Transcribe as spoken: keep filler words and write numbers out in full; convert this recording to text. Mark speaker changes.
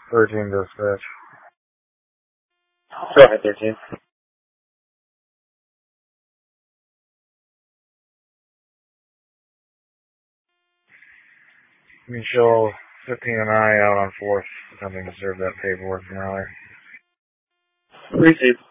Speaker 1: thirteen dispatch.
Speaker 2: Go ahead, thirteen.
Speaker 1: You can show fifteen and I out on fourth. Something to serve that paperwork from earlier.
Speaker 2: Received.